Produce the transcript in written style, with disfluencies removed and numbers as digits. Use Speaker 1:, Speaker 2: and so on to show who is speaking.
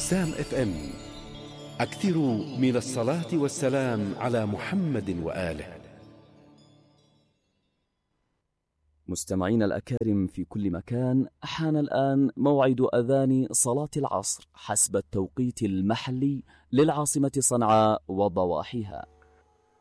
Speaker 1: بسام اف ام. أكثروا من الصلاة والسلام على محمد وآله.
Speaker 2: مستمعين الأكارم في كل مكان، حان الآن موعد أذان صلاة العصر حسب التوقيت المحلي للعاصمة صنعاء وضواحيها.